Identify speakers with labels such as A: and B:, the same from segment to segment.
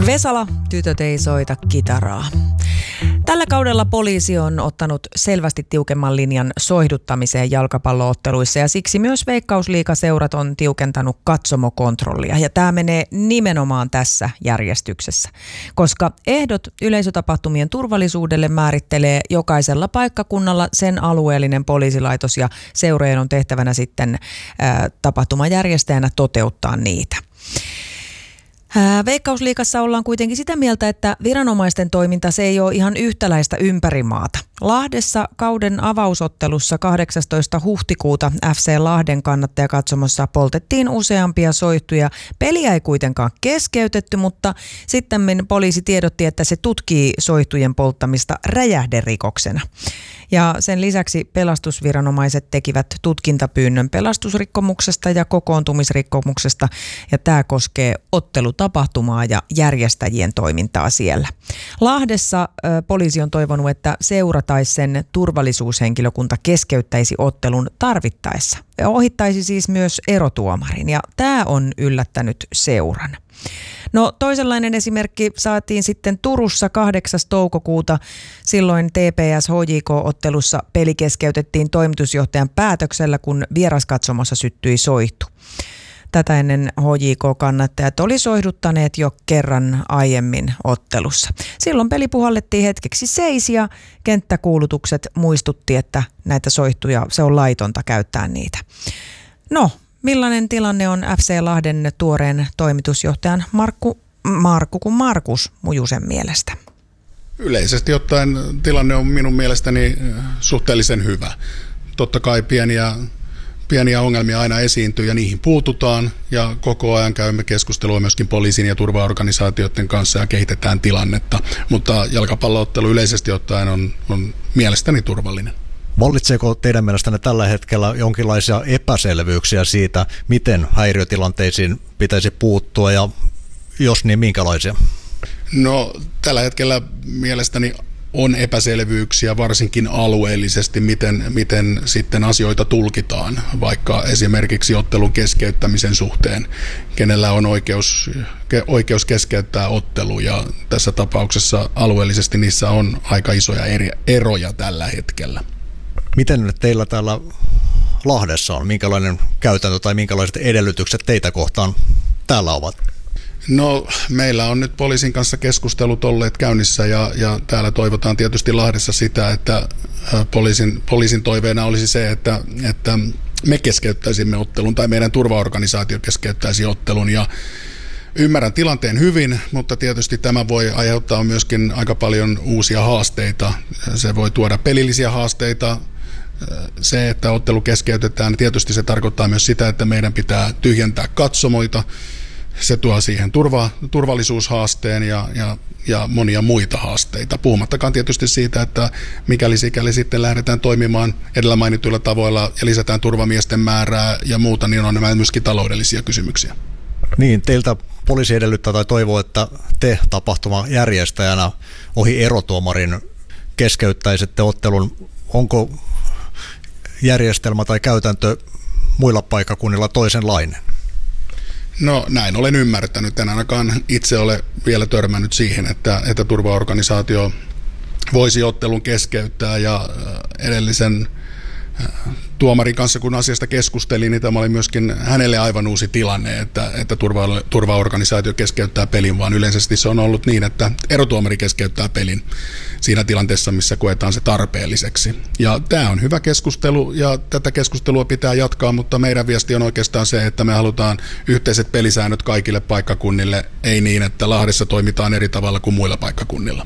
A: Vesala, tytöt ei soita kitaraa. Tällä kaudella poliisi on ottanut selvästi tiukemman linjan soihduttamiseen jalkapallootteluissa ja siksi myös Veikkausliigaseurat on tiukentanut katsomokontrollia. Ja tämä menee nimenomaan tässä järjestyksessä, koska ehdot yleisötapahtumien turvallisuudelle määrittelee jokaisella paikkakunnalla sen alueellinen poliisilaitos ja seurojen on tehtävänä sitten tapahtumajärjestäjänä toteuttaa niitä. Veikkausliigassa ollaan kuitenkin sitä mieltä, että viranomaisten toiminta se ei ole ihan yhtäläistä ympäri maata. Lahdessa kauden avausottelussa 18. huhtikuuta FC Lahden kannattajakatsomossa poltettiin useampia soihtuja. Peliä ei kuitenkaan keskeytetty, mutta sitten poliisi tiedotti, että se tutkii soihtujen polttamista räjähderikoksena. Ja sen lisäksi pelastusviranomaiset tekivät tutkintapyynnön pelastusrikkomuksesta ja kokoontumisrikkomuksesta. Ja tämä koskee ottelutapahtumaa ja järjestäjien toimintaa siellä. Lahdessa poliisi on toivonut, että seura tai sen turvallisuushenkilökunta keskeyttäisi ottelun tarvittaessa. Ohittaisi siis myös erotuomarin ja tämä on yllättänyt seuran. No toisenlainen esimerkki saatiin sitten Turussa 8. toukokuuta. Silloin TPS-HJK-ottelussa peli keskeytettiin toimitusjohtajan päätöksellä, kun vieraskatsomossa syttyi soihtu. Tätä ennen HJK-kannattajat oli soihduttaneet jo kerran aiemmin ottelussa. Silloin peli puhallettiin hetkeksi seis ja kenttäkuulutukset muistutti, että näitä soihtuja se on laitonta käyttää niitä. No, millainen tilanne on FC Lahden tuoreen toimitusjohtajan Markus Mujusen mielestä?
B: Yleisesti ottaen tilanne on minun mielestäni suhteellisen hyvä. Totta kai pieniä ongelmia aina esiintyy ja niihin puututaan ja koko ajan käymme keskustelua myöskin poliisin ja turvaorganisaatioiden kanssa ja kehitetään tilannetta, mutta jalkapalloottelu yleisesti ottaen on mielestäni turvallinen.
C: Vallitseeko teidän mielestänne tällä hetkellä jonkinlaisia epäselvyyksiä siitä, miten häiriötilanteisiin pitäisi puuttua ja jos niin, minkälaisia?
B: No tällä hetkellä mielestäni on epäselvyyksiä varsinkin alueellisesti, miten sitten asioita tulkitaan, vaikka esimerkiksi ottelun keskeyttämisen suhteen, kenellä on oikeus keskeyttää ottelu ja tässä tapauksessa alueellisesti niissä on aika isoja eroja tällä hetkellä.
C: Miten teillä täällä Lahdessa on? Minkälainen käytäntö tai minkälaiset edellytykset teitä kohtaan täällä ovat?
B: No meillä on nyt poliisin kanssa keskustelut olleet käynnissä ja täällä toivotaan tietysti Lahdessa sitä, että poliisin toiveena olisi se, että me keskeyttäisimme ottelun tai meidän turvaorganisaatio keskeyttäisi ottelun ja ymmärrän tilanteen hyvin, mutta tietysti tämä voi aiheuttaa myöskin aika paljon uusia haasteita. Se voi tuoda pelillisiä haasteita. Se, että ottelu keskeytetään, tietysti se tarkoittaa myös sitä, että meidän pitää tyhjentää katsomoita. Se tuo siihen turvallisuushaasteen ja monia muita haasteita. Puhumattakaan tietysti siitä, että sikäli sitten lähdetään toimimaan edellä mainituilla tavoilla ja lisätään turvamiesten määrää ja muuta, niin on nämä myöskin taloudellisia kysymyksiä.
C: Niin, teiltä poliisi edellyttää tai toivoo, että te tapahtuman järjestäjänä ohi erotuomarin keskeyttäisitte ottelun. Onko järjestelmä tai käytäntö muilla paikkakunnilla toisenlainen?
B: No näin olen ymmärtänyt. En ainakaan itse ole vielä törmännyt siihen, että turvaorganisaatio voisi ottelun keskeyttää ja edellisen tuomarin kanssa, kun asiasta keskustelin, niin tämä oli myöskin hänelle aivan uusi tilanne, että turvaorganisaatio keskeyttää pelin, vaan yleisesti se on ollut niin, että erotuomari keskeyttää pelin siinä tilanteessa, missä koetaan se tarpeelliseksi. Ja tämä on hyvä keskustelu ja tätä keskustelua pitää jatkaa, mutta meidän viesti on oikeastaan se, että me halutaan yhteiset pelisäännöt kaikille paikkakunnille, ei niin, että Lahdessa toimitaan eri tavalla kuin muilla paikkakunnilla.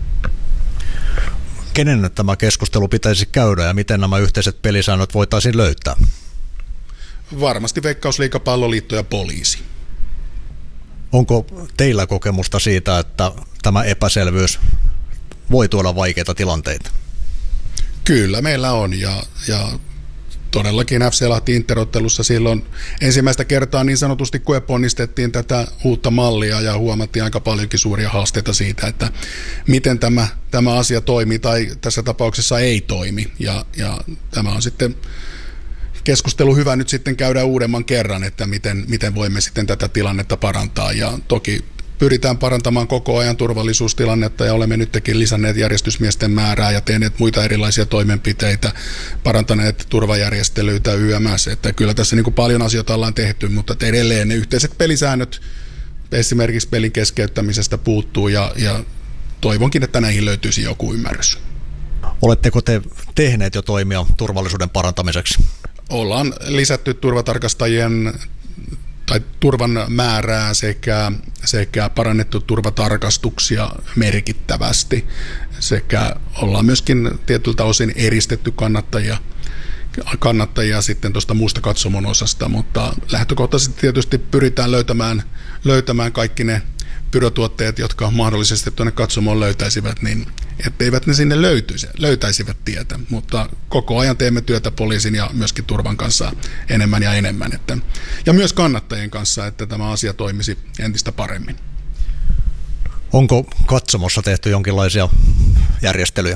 C: Kenen tämä keskustelu pitäisi käydä ja miten nämä yhteiset pelisäännöt voitaisiin löytää?
B: Varmasti Veikkausliiga, Palloliitto ja poliisi.
C: Onko teillä kokemusta siitä, että tämä epäselvyys voi tuoda vaikeita tilanteita?
B: Kyllä meillä on ja todellakin FC Lahti Interottelussa silloin ensimmäistä kertaa niin sanotusti koeponnistettiin tätä uutta mallia ja huomattiin aika paljonkin suuria haasteita siitä, että miten tämä asia toimii tai tässä tapauksessa ei toimi ja tämä on sitten keskustelu hyvä nyt sitten käydä uudemman kerran, että miten voimme sitten tätä tilannetta parantaa ja toki pyritään parantamaan koko ajan turvallisuustilannetta ja olemme nytkin lisänneet järjestysmiesten määrää ja tehneet muita erilaisia toimenpiteitä, parantaneet turvajärjestelyitä YMS, että kyllä tässä niin kuin paljon asioita ollaan tehty, mutta edelleen ne yhteiset pelisäännöt esimerkiksi pelin keskeyttämisestä puuttuu ja toivonkin, että näihin löytyisi joku ymmärrys.
C: Oletteko te tehneet jo toimia turvallisuuden parantamiseksi?
B: Ollaan lisätty turvatarkastajien tai turvan määrää sekä parannettu turvatarkastuksia merkittävästi sekä ollaan myöskin tietyltä osin eristetty kannattajia sitten tuosta muusta katsomon osasta, mutta lähtökohtaisesti tietysti pyritään löytämään kaikki ne pyrotuotteet, jotka mahdollisesti tuonne katsomoon löytäisivät, niin etteivät ne sinne löytäisivät tietä, mutta koko ajan teemme työtä poliisin ja myöskin turvan kanssa enemmän ja enemmän, ja myös kannattajien kanssa, että tämä asia toimisi entistä paremmin.
C: Onko katsomossa tehty jonkinlaisia järjestelyjä?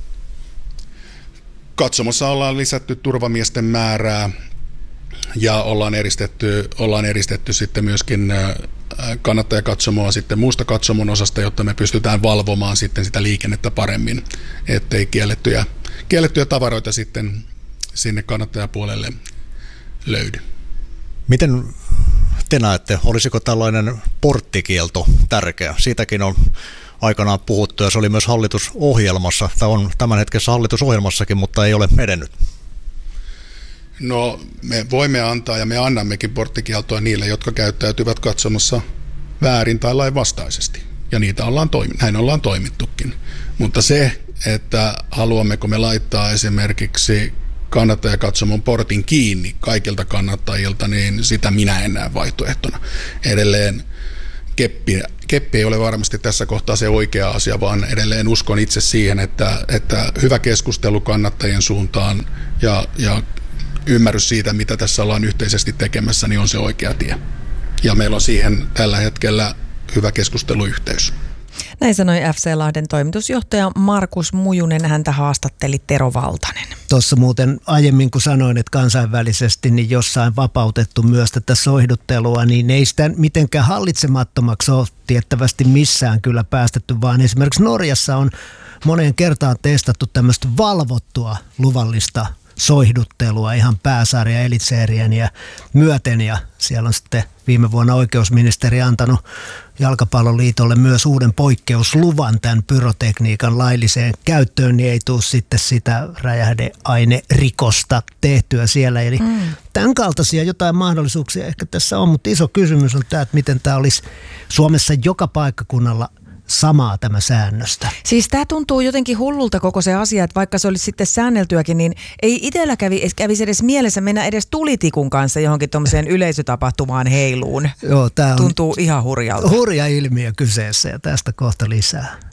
B: Katsomossa ollaan lisätty turvamiesten määrää ja ollaan eristetty sitten myöskin kannattajakatsomoa sitten muusta katsomon osasta, jotta me pystytään valvomaan sitten sitä liikennettä paremmin, ettei kiellettyjä tavaroita sitten sinne kannattajapuolelle löydy.
C: Miten te näette, olisiko tällainen porttikielto tärkeä? Siitäkin on aikanaan puhuttu ja se oli myös hallitusohjelmassa, tai on tämänhetkisessä hallitusohjelmassakin, mutta ei ole edennyt.
B: No, me voimme antaa ja me annammekin porttikieltoa niille, jotka käyttäytyvät katsomassa väärin tai lainvastaisesti. Ja näin ollaan toimittukin. Mutta se, että haluammeko me laittaa esimerkiksi kannattajakatsomon portin kiinni kaikilta kannattajilta, niin sitä minä en näe vaihtoehtona. Edelleen keppi ei ole varmasti tässä kohtaa se oikea asia, vaan edelleen uskon itse siihen, että hyvä keskustelu kannattajien suuntaan ja ymmärrys siitä, mitä tässä ollaan yhteisesti tekemässä, niin on se oikea tie. Ja meillä on siihen tällä hetkellä hyvä keskusteluyhteys.
A: Näin sanoi FC Lahden toimitusjohtaja Markus Mujunen, häntä haastatteli Tero Valtanen.
D: Tuossa muuten aiemmin, kun sanoin, että kansainvälisesti niin jossain vapautettu myös tätä soihduttelua, niin ei sitä mitenkään hallitsemattomaksi ole tiettävästi missään kyllä päästetty, vaan esimerkiksi Norjassa on moneen kertaan testattu tämmöistä valvottua luvallista soihduttelua ihan pääsarja elitseerien ja myöten, ja siellä on sitten viime vuonna oikeusministeri antanut Jalkapalloliitolle myös uuden poikkeusluvan tämän pyrotekniikan lailliseen käyttöön, niin ei tule sitten sitä räjähdeainerikosta tehtyä siellä. Eli tämän kaltaisia jotain mahdollisuuksia ehkä tässä on, mutta iso kysymys on tämä, että miten tämä olisi Suomessa joka paikkakunnalla samaa tämä säännöstä.
A: Siis tämä tuntuu jotenkin hullulta koko se asia, että vaikka se olisi sitten säänneltyäkin, niin ei itsellä kävisi edes mielessä mennä edes tulitikun kanssa johonkin tuommoiseen yleisötapahtumaan heiluun.
D: Joo, tämä
A: tuntuu ihan hurjalta.
D: Hurja ilmiö kyseessä ja tästä kohta lisää.